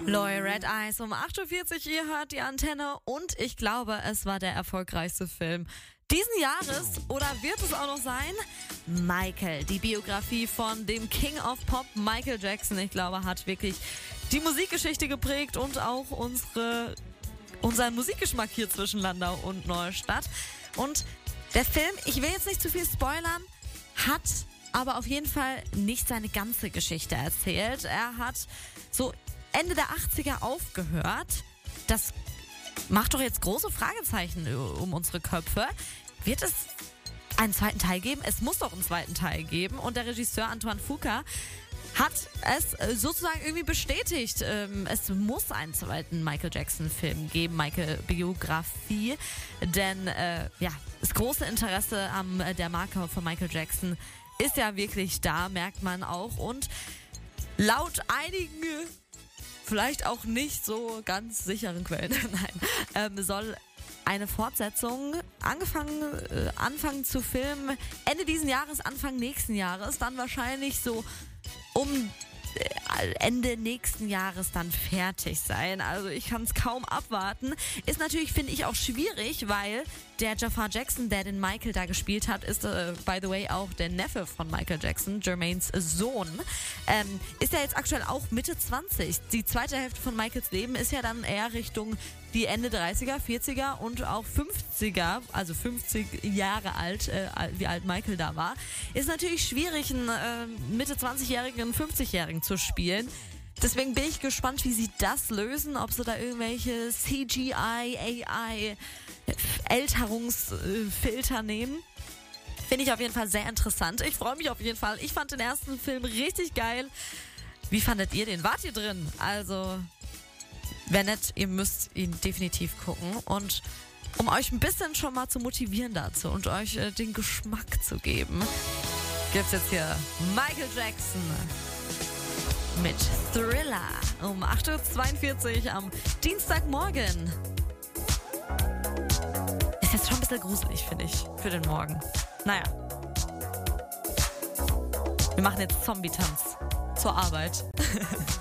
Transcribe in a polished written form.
Loy Red Eyes um 8.40 Uhr, ihr hört die Antenne und ich glaube, es war der erfolgreichste Film diesen Jahres oder wird es auch noch sein? Michael, die Biografie von dem King of Pop Michael Jackson, ich glaube, hat wirklich die Musikgeschichte geprägt und auch unseren Musikgeschmack hier zwischen Landau und Neustadt. Und der Film, ich will jetzt nicht zu viel spoilern, hat aber auf jeden Fall nicht seine ganze Geschichte erzählt. Er hat so Ende der 80er aufgehört. Das macht doch jetzt große Fragezeichen um unsere Köpfe. Wird es einen zweiten Teil geben? Es muss doch einen zweiten Teil geben. Und der Regisseur Antoine Fuqua hat es sozusagen irgendwie bestätigt. Es muss einen zweiten Michael Jackson-Film geben, Michael-Biografie. Denn das große Interesse an der Marke von Michael Jackson ist ja wirklich da, merkt man auch. Und laut einigen, vielleicht auch nicht so ganz sicheren Quellen, soll eine Fortsetzung anfangen zu filmen Ende diesen Jahres, Anfang nächsten Jahres, dann wahrscheinlich so um Ende nächsten Jahres dann fertig sein. Also ich kann es kaum abwarten. Ist natürlich, finde ich, auch schwierig, weil der Jafar Jackson, der den Michael da gespielt hat, ist, by the way, auch der Neffe von Michael Jackson, Jermaines Sohn. Ist ja jetzt aktuell auch Mitte 20. Die zweite Hälfte von Michaels Leben ist ja dann eher Richtung die Ende 30er, 40er und auch 50er, also 50 Jahre alt, wie alt Michael da war. Ist natürlich schwierig, einen Mitte 20-Jährigen, einen 50-Jährigen zu spielen. Deswegen bin ich gespannt, wie sie das lösen, ob sie da irgendwelche CGI, AI, Älterungsfilter nehmen. Finde ich auf jeden Fall sehr interessant. Ich freue mich auf jeden Fall. Ich fand den ersten Film richtig geil. Wie fandet ihr den? Wart ihr drin? Also, wäre nett, ihr müsst ihn definitiv gucken. Und um euch ein bisschen schon mal zu motivieren dazu und euch den Geschmack zu geben, gibt's jetzt hier Michael Jackson mit Thriller um 8.42 Uhr am Dienstagmorgen. Ist jetzt schon ein bisschen gruselig, finde ich, für den Morgen. Naja. Wir machen jetzt Zombie-Tanz zur Arbeit.